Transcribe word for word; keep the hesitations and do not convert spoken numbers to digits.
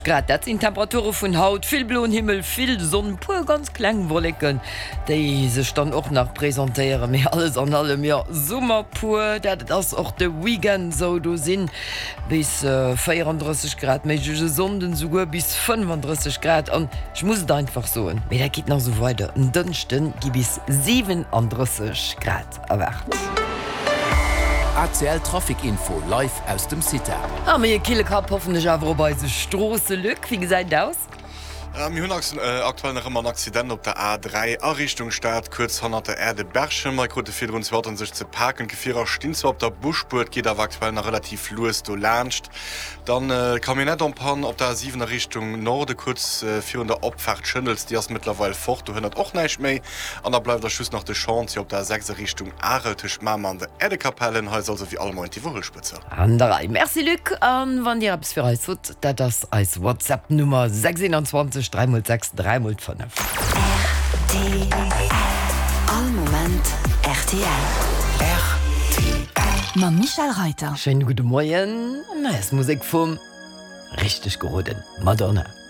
Grad dat sind Temperature vun Haut, viel blauen Himmel, viel Sonne, pur ganz klein Wolken. Die sech dann auch nach präsentieren, mir alles an allem ja Sommer pur, dat das auch de Weekend so do sinn bis äh, vierunddreißig Grad, méige Sonden sogar bis fünfunddreißig Grad an. Ich muss da einfach so. Me da geht noch so weiter. En Dünchten gi bis siebenunddreißig Grad erwartet. A C L Trafikinfo live aus dem City. Ha mir Kille kap hoffentlich awer bei se Strosse Lück, wie gesagt aus? Am ähm, hun äh, aktuell noch immer ein Accident op der A drei Errichtung staat kurz han der Erde Bergschen Grotefirdroen sich ze parken Gefierer Stinzo op der Buschspurt geht aber aktuell noch relativ los do lacht. Dann äh, kam mir net pan op der siebener Richtung Norde kurz äh, vier der Opfahrt schëndels die mittlerweile fort du hunnert och neich méi an der bleibt der Schuss nach de Chance op der sechste Richtung Aretisch Ma an der Erdekapellen he also wie alle die Wochelspitze. Anderei Merci Lück an wann dir abs für tut dat das als WhatsApp Nummer sechsundzwanzig drei sechs drei fünf. R T L All Moment R T L R T L Ma Michael Reiter. Schönen guten Morgen. Na, es Musik vom richtig geroden Madonna.